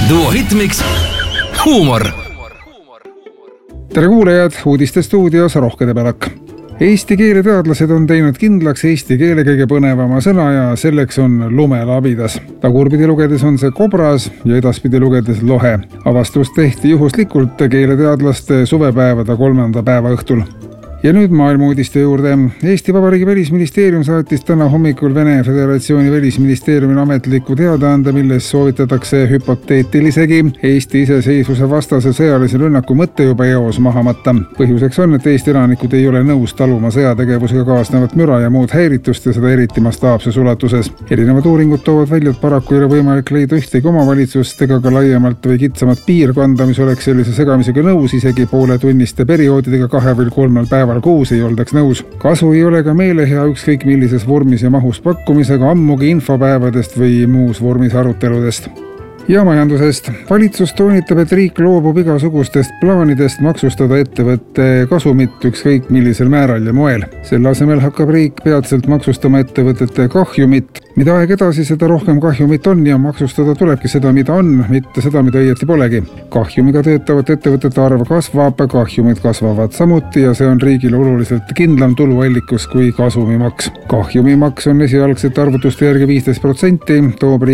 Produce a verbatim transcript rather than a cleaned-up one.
Duo Hitmix huumor. Tere kuulajad, uudiste stuudios Rohkede Pelak. Eesti keeleteadlased on teinud kindlaks eesti keele kõige põnevama sõna ja selleks on lumelabidas. Tagurpidi lugedes on see kobras ja edaspidi lugedes lohe. Avastus tehti juhuslikult keeleteadlaste suvepäevade kolmanda päeva õhtul. Ja nüüd maailma uudiste juurde. Eesti Vabariigi välisministeerium saatis täna hommikul Vene Föderatsiooni välisministeeriumile ametliku teadaande, milles soovitatakse hüpoteetilisegi Eesti iseseisvuse vastase sõjalise rünnaku mõtte juba eos maha matta. Põhjuseks on, et Eesti elanikud ei ole nõus taluma sõjategevusega kaasnevat müra ja muud häiritust ja seda eriti mastaapses ulatuses. Erinevad uuringud toovad välja, et paraku ei ole võimalik leida ühtegi omavalitsust ega ka laiemalt või kitsamat piirkonda, mis oleks sellise segamisega nõus, isegi poole tunniste perioodidega kahe või kolmel päeval kuus ei oldaks nõus. Kasu ei ole ka meelehea ükskõik millises vormis ja mahus pakkumisega, ammugi infopäevadest või muus vormis aruteludest. Ja majandusest. Valitsus toonitab, et riik loobub igasugustest plaanidest maksustada ettevõtte kasumit ükskõik millisel määral ja moel. Selle asemel hakkab riik peatselt maksustama ettevõtete kahjumit. Mida aeg edasi, seda rohkem kahjumit on ja maksustada tulebki seda, mida on, mitte seda, mida õieti polegi. Kahjumiga töötavate ettevõtete arv kasvab, kahjumid kasvavad samuti ja see on riigile oluliselt kindlam tuluallikus kui kasumimaks. Kahjumimaks on esialgsete arvutuste järgi viisteist protsenti, toob